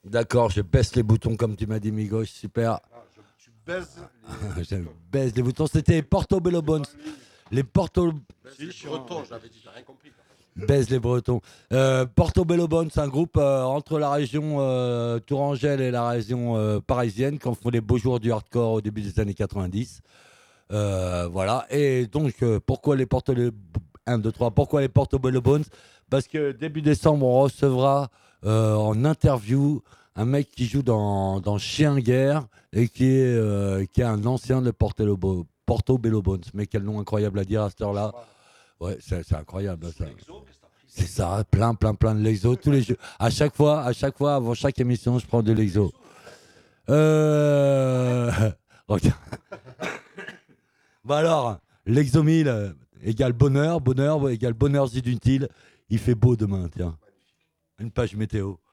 D'accord, je baisse les boutons comme tu m'as dit, Migos, super. Tu baises Je baisse les boutons. C'était Portobello Bones. Les Porto... les Bretons, je l'avais dit, t'as rien compris. Baise les Bretons. Portobello Bones, c'est un groupe entre la région Tourangelle et la région parisienne qui ont fait les beaux jours du hardcore au début des années 90. Voilà. Et donc, pourquoi les Portobello... 1, 2, 3. Pourquoi les Portobello Bones? Parce que début décembre, on recevra en interview un mec qui joue dans Chien Guerre et qui est un ancien de Portobello Bones. Mais quel nom incroyable à dire à cette heure-là. Ouais, c'est incroyable ça. C'est ça, plein de l'exo tous les jeux. À chaque fois, avant chaque émission, je prends de l'exo. Regarde. Bah alors, l'exo 1000 égale bonheur égale bonheur inutile. Il fait beau demain, tiens. Une page météo.